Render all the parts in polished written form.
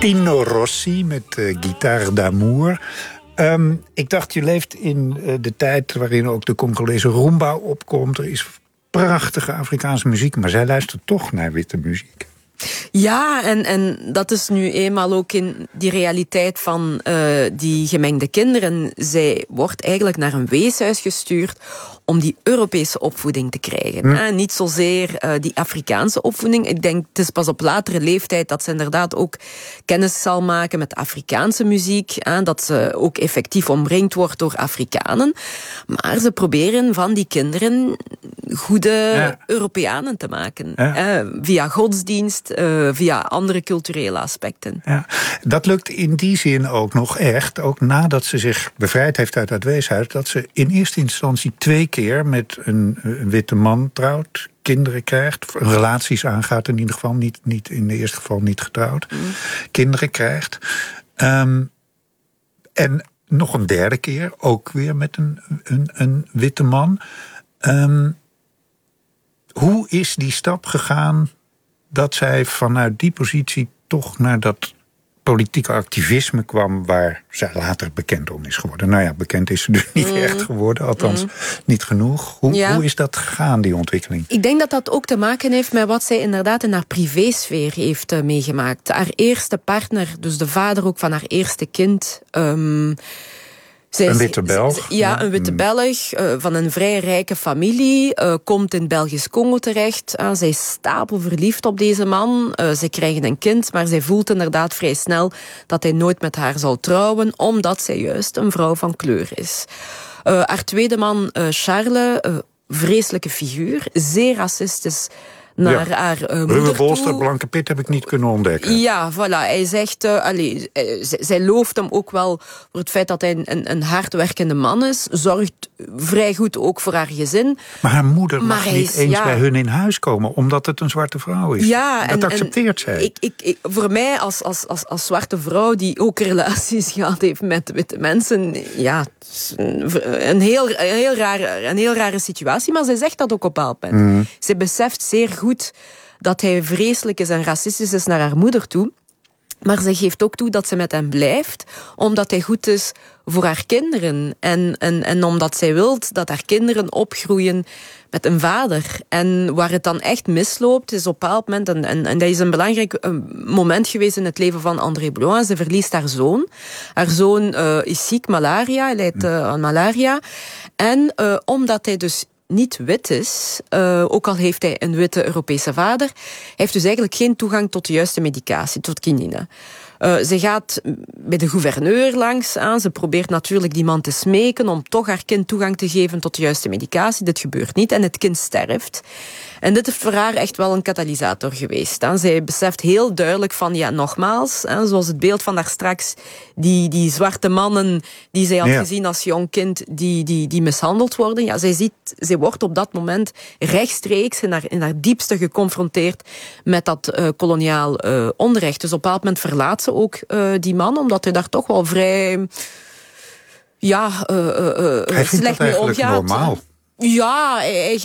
Tino Rossi met Guitare d'Amour. Ik dacht, je leeft in de tijd waarin ook de Congolese rumba opkomt. Er is prachtige Afrikaanse muziek, maar zij luistert toch naar witte muziek. Ja, en dat is nu eenmaal ook in die realiteit van die gemengde kinderen. Zij wordt eigenlijk naar een weeshuis gestuurd om die Europese opvoeding te krijgen. Niet zozeer die Afrikaanse opvoeding. Ik denk, het is pas op latere leeftijd dat ze inderdaad ook kennis zal maken met Afrikaanse muziek. Dat ze ook effectief omringd wordt door Afrikanen. Maar ze proberen van die kinderen goede Europeanen te maken. Via godsdienst, via andere culturele aspecten. Ja, dat lukt in die zin ook nog echt. Ook nadat ze zich bevrijd heeft uit het weeshuis, dat ze in eerste instantie 2 keer met een witte man trouwt, kinderen krijgt, relaties aangaat in ieder geval, niet in de eerste geval niet getrouwd, kinderen krijgt. En nog een 3e keer, ook weer met een witte man. Hoe is die stap gegaan dat zij vanuit die positie toch naar dat politieke activisme kwam waar zij later bekend om is geworden? Nou ja, bekend is ze dus niet echt geworden, althans niet genoeg. Hoe is dat gegaan, die ontwikkeling? Ik denk dat dat ook te maken heeft met wat zij inderdaad in haar privésfeer heeft meegemaakt. Haar eerste partner, dus de vader ook van haar eerste kind, een witte Belg? Ja, een witte Belg van een vrij rijke familie. Komt in Belgisch Congo terecht. Zij is stapelverliefd op deze man. Zij krijgen een kind, maar zij voelt inderdaad vrij snel dat hij nooit met haar zal trouwen, omdat zij juist een vrouw van kleur is. Haar tweede man, Charles, vreselijke figuur, zeer racistisch naar haar moeder toe. Ruwe bolster, blanke pit heb ik niet kunnen ontdekken. Ja, voilà. Hij zegt, zij looft hem ook wel voor het feit dat hij een hardwerkende man is. Zorgt vrij goed ook voor haar gezin. Maar haar moeder mag niet eens bij hun in huis komen, omdat het een zwarte vrouw is. Ja, dat accepteert zij. Voor mij als zwarte vrouw die ook relaties gehad heeft met witte mensen, ja, een heel rare situatie. Maar zij zegt dat ook op een bepaald moment. Zij beseft zeer goed dat hij vreselijk is en racistisch is naar haar moeder toe. Maar ze geeft ook toe dat ze met hem blijft, omdat hij goed is voor haar kinderen. En omdat zij wil dat haar kinderen opgroeien met een vader. En waar het dan echt misloopt, is op een bepaald moment, en dat is een belangrijk moment geweest in het leven van André Blois. Ze verliest haar zoon. Haar zoon is ziek, malaria, hij lijdt aan malaria. En omdat hij dus niet wit is, ook al heeft hij een witte Europese vader, hij heeft dus eigenlijk geen toegang tot de juiste medicatie, tot kinine. Ze gaat bij de gouverneur langs aan. Ze probeert natuurlijk die man te smeken om toch haar kind toegang te geven tot de juiste medicatie. Dit gebeurt niet en het kind sterft. En dit is voor haar echt wel een katalysator geweest. Zij beseft heel duidelijk van, ja, nogmaals, zoals het beeld van daar straks, die zwarte mannen die zij had gezien als jong kind, die mishandeld worden. Ja, zij wordt op dat moment rechtstreeks in haar diepste geconfronteerd met dat koloniaal onrecht. Dus op een bepaald moment verlaat ze ook die man, omdat hij daar toch wel vrij slecht mee omgaat. Normaal. Ja,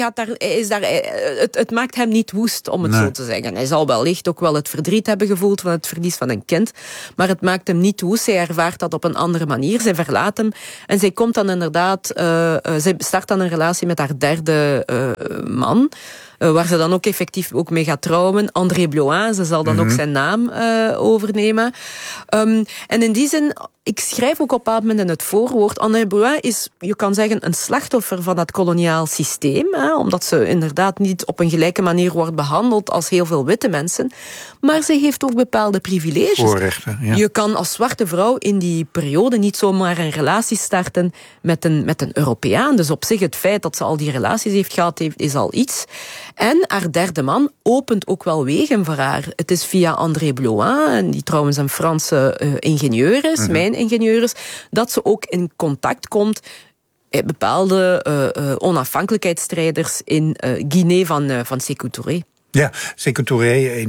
het maakt hem niet woest, om het zo te zeggen. Hij zal wellicht ook wel het verdriet hebben gevoeld van het verlies van een kind, maar het maakt hem niet woest. Hij ervaart dat op een andere manier. Zij verlaat hem en zij komt dan inderdaad, zij start dan een relatie met haar 3e man, waar ze dan ook effectief ook mee gaat trouwen. André Blois, ze zal dan ook zijn naam overnemen. En in die zin, ik schrijf ook op een bepaald moment in het voorwoord, André Blois is, je kan zeggen, een slachtoffer van dat koloniaal systeem, omdat ze inderdaad niet op een gelijke manier wordt behandeld als heel veel witte mensen. Maar ze heeft ook bepaalde privileges. Voorrechten, ja. Je kan als zwarte vrouw in die periode niet zomaar een relatie starten met een Europeaan. Dus op zich, het feit dat ze al die relaties heeft gehad, is al iets. En haar 3e man opent ook wel wegen voor haar. Het is via André Blois, die trouwens een Franse ingenieur is, mijningenieur is, dat ze ook in contact komt met bepaalde onafhankelijkheidsstrijders in Guinea van Sékou Touré. Ja, Sékou Touré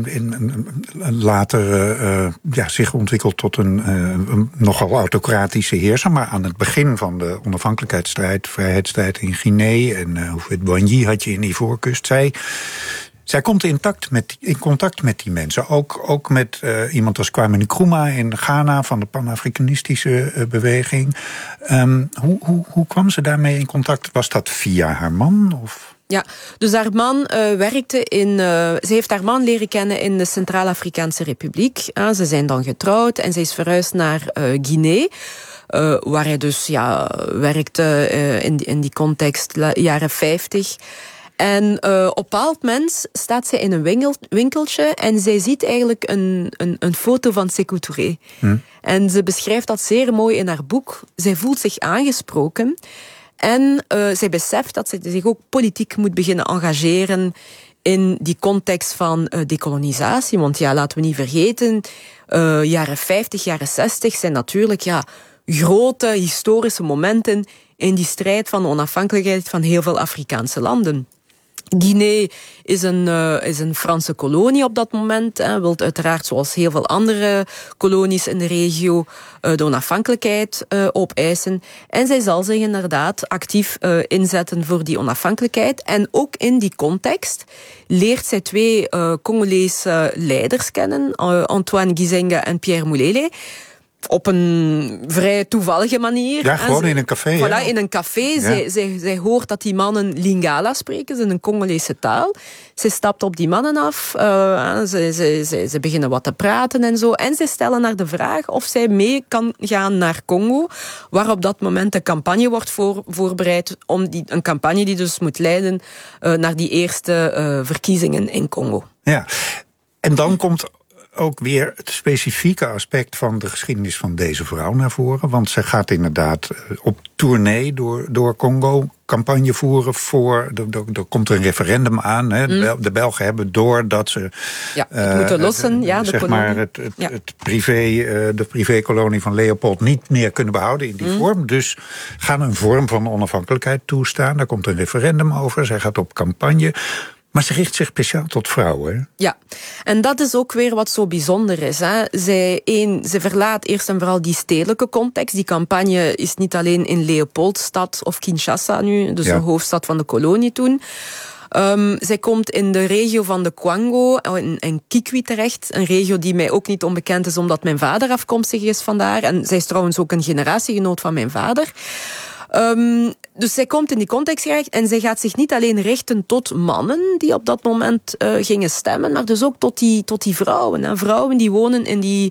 later zich ontwikkeld tot een nogal autocratische heerser. Maar aan het begin van de onafhankelijkheidsstrijd, vrijheidsstrijd in Guinea en Houphouët-Boigny had je in Ivoorkust. Zij komt in contact met die mensen. Ook met iemand als Kwame Nkrumah in Ghana van de Pan-Afrikanistische beweging. Hoe kwam ze daarmee in contact? Was dat via haar man? Of? Ja, dus haar man werkte ze heeft haar man leren kennen in de Centraal-Afrikaanse Republiek. Ze zijn dan getrouwd en ze is verhuisd naar Guinea. Waar hij dus werkte in die context, jaren 50. En op een bepaald moment staat zij in een winkeltje en zij ziet eigenlijk een foto van Sékou Touré. En ze beschrijft dat zeer mooi in haar boek. Zij voelt zich aangesproken en zij beseft dat ze zich ook politiek moet beginnen engageren in die context van dekolonisatie. Want ja, laten we niet vergeten, jaren 50, jaren 60 zijn natuurlijk grote historische momenten in die strijd van de onafhankelijkheid van heel veel Afrikaanse landen. Guinea is een Franse kolonie op dat moment. Wil uiteraard, zoals heel veel andere kolonies in de regio, de onafhankelijkheid opeisen. En zij zal zich inderdaad actief inzetten voor die onafhankelijkheid. En ook in die context leert zij twee Congolese leiders kennen, Antoine Gizenga en Pierre Mulele. Op een vrij toevallige manier. Ja, gewoon in een café. Voilà, in een café. Ja. Zij hoort dat die mannen Lingala spreken, dat is een Congolese taal. Ze stapt op die mannen af. Ze beginnen wat te praten en zo. En ze stellen haar de vraag of zij mee kan gaan naar Congo, waar op dat moment een campagne wordt voorbereid. Een campagne die dus moet leiden naar die eerste verkiezingen in Congo. Ja, en dan komt ook weer het specifieke aspect van de geschiedenis van deze vrouw naar voren. Want zij gaat inderdaad op tournee door Congo campagne voeren voor. Er komt een referendum aan. Hè. De Belgen hebben door dat ze het moeten lossen. Zeg maar de privékolonie van Leopold niet meer kunnen behouden in die vorm. Dus gaan een vorm van onafhankelijkheid toestaan. Daar komt een referendum over. Zij gaat op campagne. Maar ze richt zich speciaal tot vrouwen. Hè? Ja, en dat is ook weer wat zo bijzonder is. Hè. Ze verlaat eerst en vooral die stedelijke context. Die campagne is niet alleen in Leopoldstad of Kinshasa nu, dus de hoofdstad van de kolonie toen. Zij komt in de regio van de Kwango in Kikwi terecht. Een regio die mij ook niet onbekend is, omdat mijn vader afkomstig is vandaar. En zij is trouwens ook een generatiegenoot van mijn vader. Dus zij komt in die context terecht en zij gaat zich niet alleen richten tot mannen die op dat moment gingen stemmen, maar dus ook tot die vrouwen. Hè. Vrouwen die wonen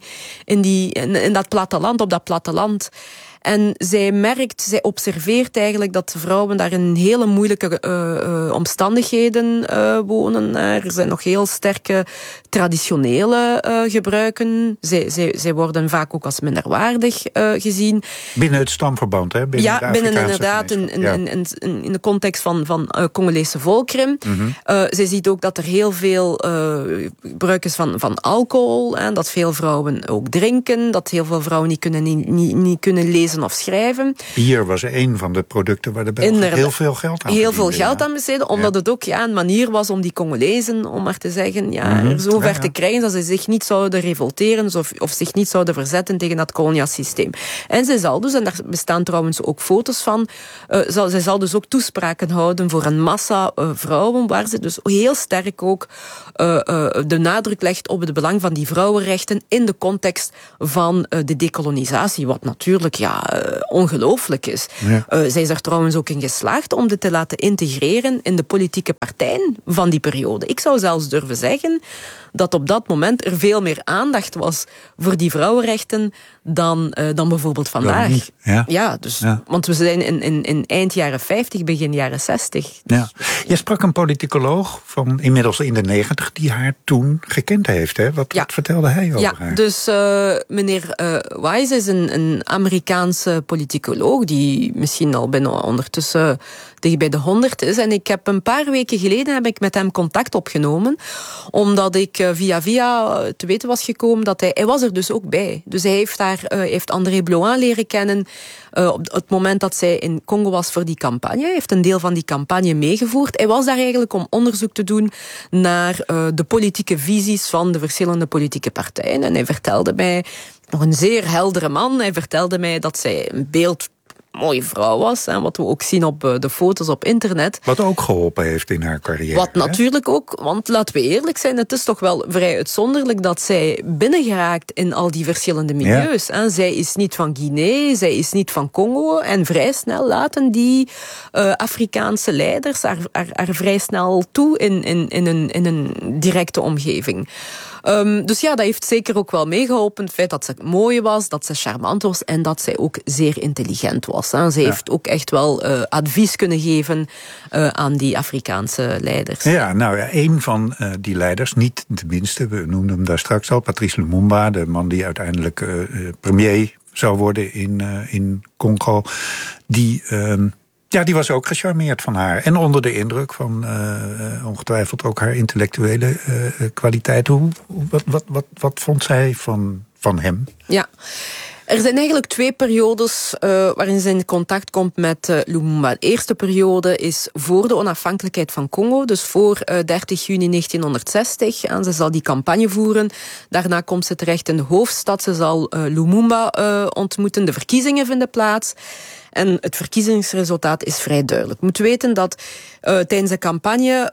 in dat platteland, op dat platteland. En zij observeert eigenlijk dat vrouwen daar in hele moeilijke omstandigheden wonen. Er zijn nog heel sterke traditionele gebruiken. Zij worden vaak ook als minderwaardig gezien. Binnen het stamverband, hè? Binnen inderdaad, in de context van Congolese volkeren. Zij ziet ook dat er heel veel gebruik is van alcohol. Dat veel vrouwen ook drinken. Dat heel veel vrouwen niet kunnen lezen of schrijven. Bier was een van de producten waar de Belgen heel veel geld aan heel veel geld aan besteden, omdat het ook een manier was om die Congolezen, om maar te zeggen, er zo ver te krijgen dat ze zich niet zouden revolteren of zich niet zouden verzetten tegen dat koloniasysteem. En zij zal dus, en daar bestaan trouwens ook foto's van, zij zal dus ook toespraken houden voor een massa vrouwen, waar ze dus heel sterk ook de nadruk legt op het belang van die vrouwenrechten in de context van de dekolonisatie, wat natuurlijk ongelooflijk is. Zij is er trouwens ook in geslaagd om dit te laten integreren in de politieke partijen van die periode. Ik zou zelfs durven zeggen dat op dat moment er veel meer aandacht was voor die vrouwenrechten dan bijvoorbeeld vandaag. Want we zijn in eind jaren 50, begin jaren 60. Dus, Je sprak een politicoloog van inmiddels in de 90 die haar toen gekend heeft. Hè? Wat vertelde hij over haar? Dus meneer Wise is een Amerikaanse politicoloog die misschien al bijna ondertussen dicht bij de 100 is. En ik heb een paar weken geleden met hem contact opgenomen, omdat ik via te weten was gekomen dat hij was er dus ook bij. Dus hij heeft André Bloin leren kennen op het moment dat zij in Congo was voor die campagne. Hij heeft een deel van die campagne meegevoerd. Hij was daar eigenlijk om onderzoek te doen naar de politieke visies van de verschillende politieke partijen. En hij vertelde mij, nog een zeer heldere man, hij vertelde mij dat zij een beeld mooie vrouw was. Hè, wat we ook zien op de foto's op internet. Wat ook geholpen heeft in haar carrière. Wat natuurlijk ook, want laten we eerlijk zijn, het is toch wel vrij uitzonderlijk dat zij binnengeraakt in al die verschillende milieus. Ja. Hè. Zij is niet van Guinea, zij is niet van Congo. En vrij snel laten die Afrikaanse leiders haar vrij snel toe in een directe omgeving. Dus ja, dat heeft zeker ook wel meegeholpen. Het feit dat ze mooi was, dat ze charmant was en dat zij ook zeer intelligent was. Hè. Ze heeft ook echt wel advies kunnen geven aan die Afrikaanse leiders. Ja, nou ja, een van die leiders, niet de minste, we noemden hem daar straks al, Patrice Lumumba, de man die uiteindelijk premier zou worden in Congo, die was ook gecharmeerd van haar. En onder de indruk van ongetwijfeld ook haar intellectuele kwaliteiten. Wat vond zij van hem? Ja. Er zijn eigenlijk 2 periodes waarin ze in contact komt met Lumumba. De eerste periode is voor de onafhankelijkheid van Congo, dus voor 30 juni 1960. En ze zal die campagne voeren. Daarna komt ze terecht in de hoofdstad. Ze zal Lumumba ontmoeten. De verkiezingen vinden plaats. En het verkiezingsresultaat is vrij duidelijk. Je moet weten dat tijdens de campagne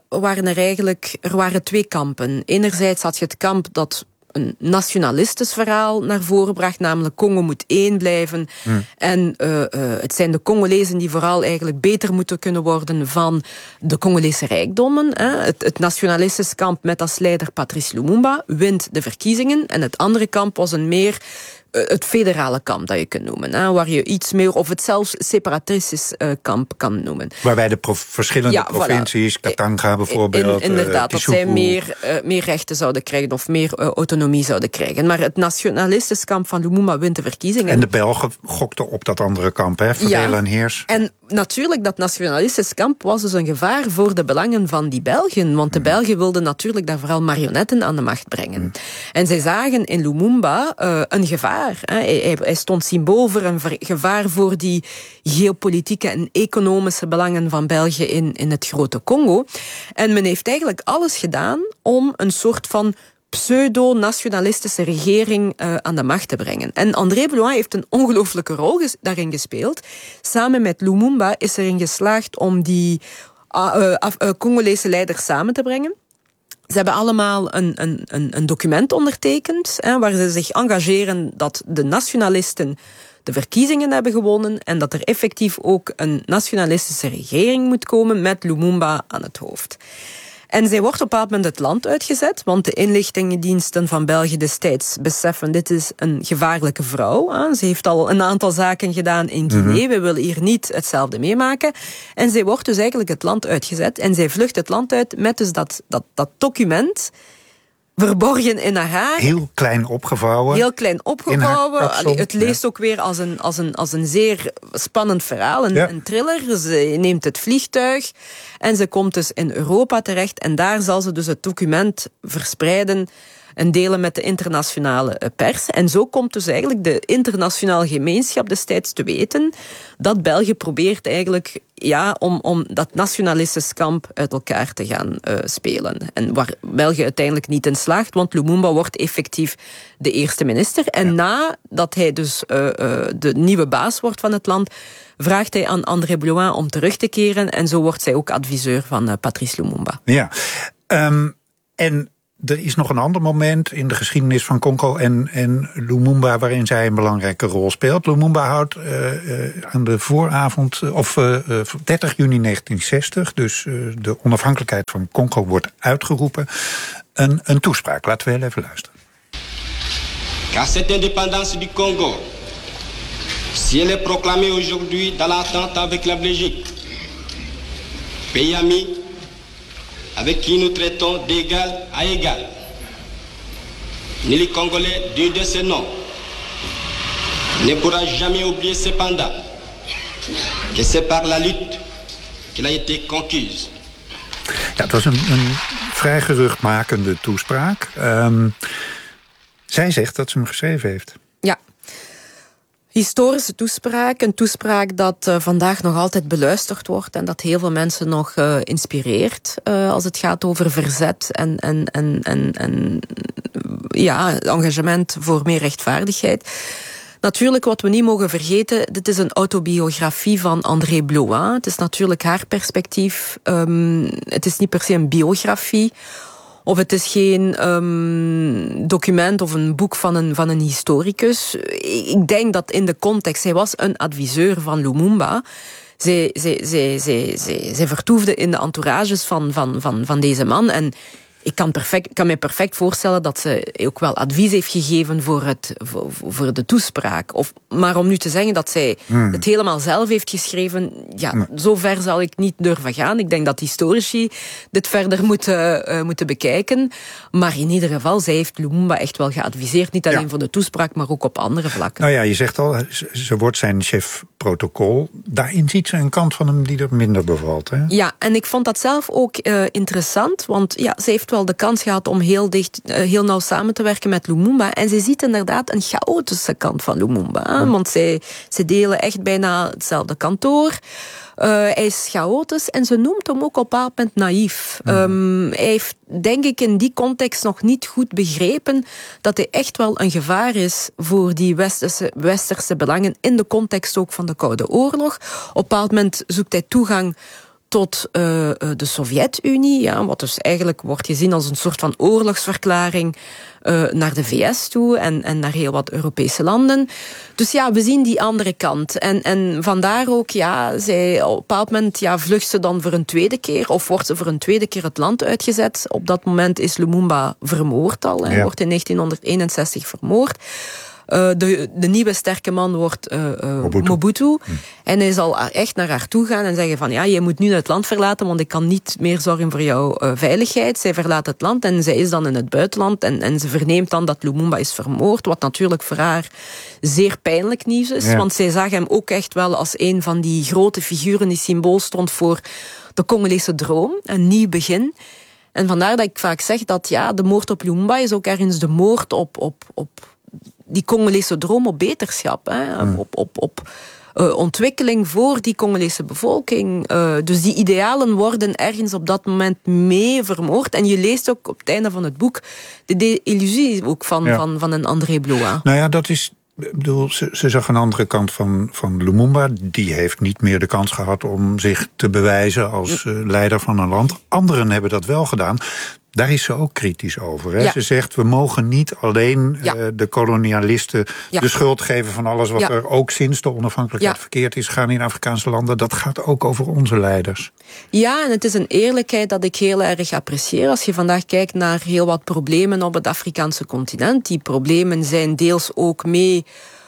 waren 2 kampen. Enerzijds had je het kamp dat een nationalistisch verhaal naar voren bracht, namelijk Congo moet één blijven. En het zijn de Congolezen die vooral eigenlijk beter moeten kunnen worden van de Congolese rijkdommen. Het nationalistisch kamp met als leider Patrice Lumumba wint de verkiezingen en het andere kamp was een meer het federale kamp dat je kunt noemen. Waar je iets meer, of het zelfs separatistisch kamp kan noemen. Waarbij de verschillende provincies, Katanga bijvoorbeeld, inderdaad, dat zij meer rechten zouden krijgen of meer autonomie zouden krijgen. Maar het nationalistisch kamp van Lumumba wint de verkiezingen. En de Belgen gokten op dat andere kamp, hè? Verdelen en heers. En natuurlijk, dat nationalistisch kamp was dus een gevaar voor de belangen van die Belgen. Want de Belgen wilden natuurlijk daar vooral marionetten aan de macht brengen. En zij zagen in Lumumba een gevaar. Hij stond symbool voor een gevaar voor die geopolitieke en economische belangen van België in het grote Congo. En men heeft eigenlijk alles gedaan om een soort van pseudo-nationalistische regering aan de macht te brengen. En André Belloin heeft een ongelooflijke rol daarin gespeeld. Samen met Lumumba is erin geslaagd om die Congolese leiders samen te brengen. Ze hebben allemaal een document ondertekend, waar ze zich engageren dat de nationalisten de verkiezingen hebben gewonnen en dat er effectief ook een nationalistische regering moet komen met Lumumba aan het hoofd. En zij wordt op een bepaald moment het land uitgezet, want de inlichtingendiensten van België destijds beseffen, dit is een gevaarlijke vrouw. Ze heeft al een aantal zaken gedaan in Guinea, we willen hier niet hetzelfde meemaken. En zij wordt dus eigenlijk het land uitgezet en zij vlucht het land uit met dus dat document verborgen in haar haar. Heel klein opgevouwen. Het leest ook weer als een zeer spannend verhaal, een thriller. Ze neemt het vliegtuig en ze komt dus in Europa terecht. En daar zal ze dus het document verspreiden en delen met de internationale pers. En zo komt dus eigenlijk de internationale gemeenschap destijds te weten dat België probeert eigenlijk om dat nationalistisch kamp uit elkaar te gaan spelen. En waar België uiteindelijk niet in slaagt, want Lumumba wordt effectief de eerste minister. En nadat hij dus de nieuwe baas wordt van het land, vraagt hij aan André Belloin om terug te keren. En zo wordt zij ook adviseur van Patrice Lumumba. Ja, en er is nog een ander moment in de geschiedenis van Congo en Lumumba waarin zij een belangrijke rol speelt. Lumumba houdt aan de vooravond, 30 juni 1960, dus de onafhankelijkheid van Congo wordt uitgeroepen, een toespraak. Laten we heel even luisteren. Car cette indépendance du Congo, si elle est proclamée aujourd'hui dans l'entente avec la Belgique, pays ami, avec qui nous traitons d'égal à égal. Ni les Congolais d'un de ces noms ne pourra jamais oublier cependant que c'est par la lutte qu'elle a été conquise. Ja, het was een vrij geruchtmakende toespraak. Zij zegt dat ze hem geschreven heeft. Ja. Historische toespraak, een toespraak dat vandaag nog altijd beluisterd wordt en dat heel veel mensen nog inspireert als het gaat over verzet en engagement voor meer rechtvaardigheid. Natuurlijk, wat we niet mogen vergeten, dit is een autobiografie van André Blois. Het is natuurlijk haar perspectief. Het is niet per se een biografie. Of het is geen document of een boek van een historicus. Ik denk dat in de context, zij was een adviseur van Lumumba. Zij vertoefde in de entourages van deze man. En ik kan me perfect voorstellen dat ze ook wel advies heeft gegeven voor de toespraak. Maar om nu te zeggen dat zij het helemaal zelf heeft geschreven, zo ver zal ik niet durven gaan. Ik denk dat historici dit verder moeten bekijken. Maar in ieder geval, zij heeft Lumumba echt wel geadviseerd. Niet alleen voor de toespraak, maar ook op andere vlakken. Nou ja, je zegt al, ze wordt zijn chef protocol. Daarin ziet ze een kant van hem die er minder bevalt. Hè? Ja, en ik vond dat zelf ook interessant. Want ze heeft wel de kans gehad om heel nauw samen te werken met Lumumba. En ze ziet inderdaad een chaotische kant van Lumumba. Want ze delen echt bijna hetzelfde kantoor. Hij is chaotisch en ze noemt hem ook op een bepaald moment naïef. Hij heeft, denk ik, in die context nog niet goed begrepen dat hij echt wel een gevaar is voor die westerse belangen in de context ook van de Koude Oorlog. Op een bepaald moment zoekt hij toegang tot de Sovjet-Unie, wat dus eigenlijk wordt gezien als een soort van oorlogsverklaring naar de VS toe en naar heel wat Europese landen. Dus we zien die andere kant. En vandaar ook, zij op een bepaald moment vlucht ze dan voor een tweede keer, of wordt ze voor een tweede keer het land uitgezet. Op dat moment is Lumumba vermoord al. Hij wordt in 1961 vermoord. De nieuwe sterke man wordt Mobutu. En hij zal echt naar haar toe gaan en zeggen van je moet nu het land verlaten, want ik kan niet meer zorgen voor jouw veiligheid. Zij verlaat het land en zij is dan in het buitenland en ze verneemt dan dat Lumumba is vermoord, wat natuurlijk voor haar zeer pijnlijk nieuws is, want zij zag hem ook echt wel als een van die grote figuren die symbool stond voor de Congolese droom, een nieuw begin. En vandaar dat ik vaak zeg dat de moord op Lumumba is ook ergens de moord op die Congolese droom op beterschap, op ontwikkeling voor die Congolese bevolking. Dus die idealen worden ergens op dat moment mee vermoord. En je leest ook op het einde van het boek de illusie ook van een André Blois. Nou ja, dat is... Ik bedoel, ze zag een andere kant van Lumumba. Die heeft niet meer de kans gehad om zich te bewijzen als leider van een land. Anderen hebben dat wel gedaan. Daar is ze ook kritisch over. Hè? Ze zegt, we mogen niet alleen de kolonialisten de schuld geven van alles wat er ook sinds de onafhankelijkheid verkeerd is gaan in Afrikaanse landen. Dat gaat ook over onze leiders. Ja, en het is een eerlijkheid dat ik heel erg apprecieer. Als je vandaag kijkt naar heel wat problemen op het Afrikaanse continent. Die problemen zijn deels ook mee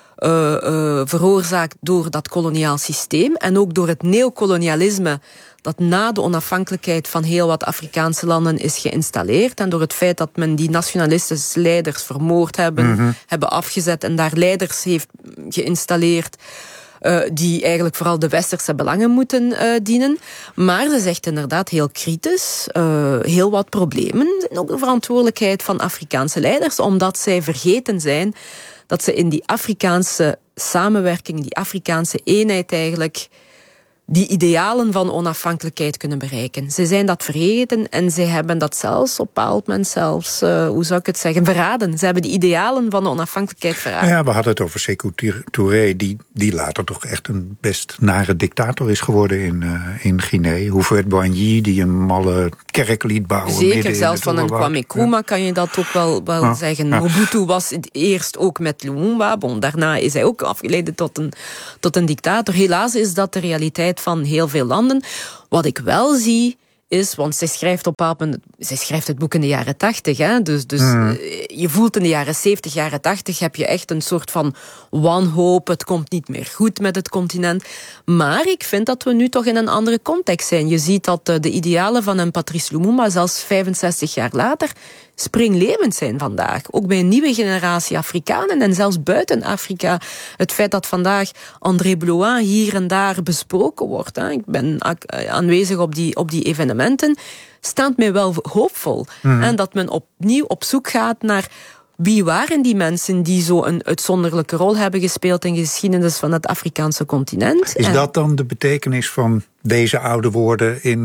veroorzaakt door dat koloniaal systeem en ook door het neocolonialisme dat na de onafhankelijkheid van heel wat Afrikaanse landen is geïnstalleerd en door het feit dat men die nationalistische leiders vermoord hebben afgezet en daar leiders heeft geïnstalleerd die eigenlijk vooral de westerse belangen moeten dienen. Maar ze zegt inderdaad heel kritisch, heel wat problemen zijn ook de verantwoordelijkheid van Afrikaanse leiders, omdat zij vergeten zijn dat ze in die Afrikaanse samenwerking, die Afrikaanse eenheid eigenlijk die idealen van onafhankelijkheid kunnen bereiken. Ze zijn dat vergeten en ze hebben dat zelfs op een bepaald moment hoe zou ik het zeggen, verraden. Ze hebben die idealen van de onafhankelijkheid verraden. Ja, we hadden het over Sékou Touré, die later toch echt een best nare dictator is geworden in Guinea. Houphouët-Boigny, die een malle kerk liet bouwen. Zeker, zelfs van een Kwame Nkrumah kan je dat ook wel zeggen. Mobutu was het eerst ook met Lumumba. Daarna is hij ook afgeleid tot een dictator. Helaas is dat de realiteit van heel veel landen. Wat ik wel zie is, want zij schrijft het boek in de jaren 80, hè? Dus je voelt in de jaren 70, jaren 80 heb je echt een soort van wanhoop, het komt niet meer goed met het continent. Maar ik vind dat we nu toch in een andere context zijn. Je ziet dat de idealen van een Patrice Lumumba zelfs 65 jaar later springlevend zijn vandaag. Ook bij een nieuwe generatie Afrikanen en zelfs buiten Afrika. Het feit dat vandaag André Blois hier en daar besproken wordt. Hè. Ik ben aanwezig op die evenementen. Staat mij wel hoopvol. En dat men opnieuw op zoek gaat naar wie waren die mensen die zo een uitzonderlijke rol hebben gespeeld in de geschiedenis van het Afrikaanse continent. Is dat dan de betekenis van deze oude woorden in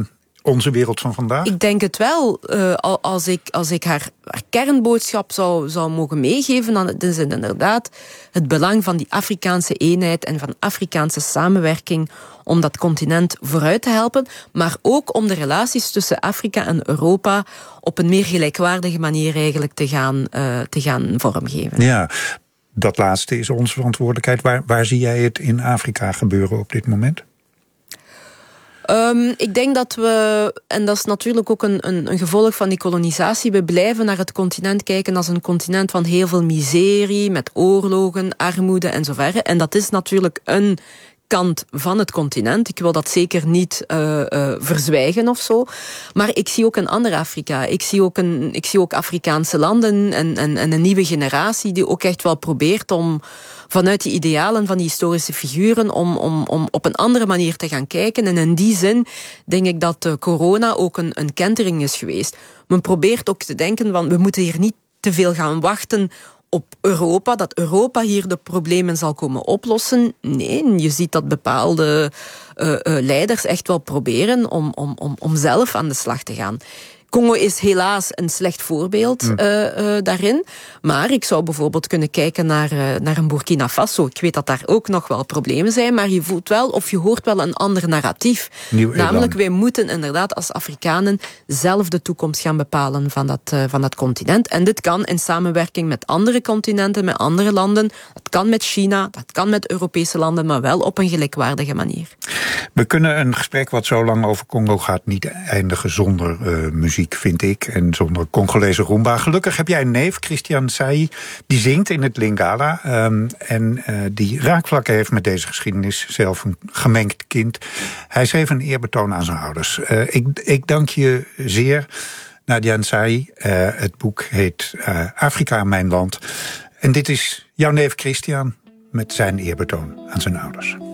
onze wereld van vandaag? Ik denk het wel. Als ik haar kernboodschap zou mogen meegeven, dan is het inderdaad het belang van die Afrikaanse eenheid en van Afrikaanse samenwerking om dat continent vooruit te helpen, maar ook om de relaties tussen Afrika en Europa op een meer gelijkwaardige manier eigenlijk te gaan vormgeven. Ja, dat laatste is onze verantwoordelijkheid. Waar zie jij het in Afrika gebeuren op dit moment? Ik denk dat we, en dat is natuurlijk ook een gevolg van die kolonisatie, we blijven naar het continent kijken als een continent van heel veel miserie, met oorlogen, armoede en zo verder. En dat is natuurlijk een kant van het continent. Ik wil dat zeker niet verzwijgen of zo. Maar ik zie ook een ander Afrika. Ik zie ook Afrikaanse landen en een nieuwe generatie die ook echt wel probeert om vanuit die idealen van die historische figuren om op een andere manier te gaan kijken. En in die zin denk ik dat corona ook een kentering is geweest. Men probeert ook te denken van we moeten hier niet te veel gaan wachten op Europa, dat Europa hier de problemen zal komen oplossen. Nee, je ziet dat bepaalde leiders echt wel proberen om zelf aan de slag te gaan. Congo is helaas een slecht voorbeeld daarin. Maar ik zou bijvoorbeeld kunnen kijken naar een Burkina Faso. Ik weet dat daar ook nog wel problemen zijn, maar je voelt wel of je hoort wel een ander narratief. Namelijk, wij moeten inderdaad als Afrikanen zelf de toekomst gaan bepalen van dat continent. En dit kan in samenwerking met andere continenten, met andere landen. Dat kan met China, dat kan met Europese landen, maar wel op een gelijkwaardige manier. We kunnen een gesprek wat zo lang over Congo gaat niet eindigen zonder muziek, vind ik, en zonder Congolese rumba. Gelukkig heb jij een neef, Christian Sayi, die zingt in het Lingala en die raakvlakken heeft met deze geschiedenis, zelf een gemengd kind. Hij schreef een eerbetoon aan zijn ouders. Ik dank je zeer, Nadia Sayi. Het boek heet Afrika, mijn land. En dit is jouw neef Christian met zijn eerbetoon aan zijn ouders.